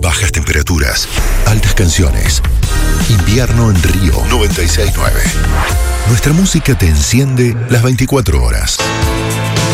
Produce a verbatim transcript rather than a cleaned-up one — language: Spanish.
Bajas temperaturas, altas canciones. Invierno en Río noventa y seis nueve. Nuestra música te enciende las veinticuatro horas.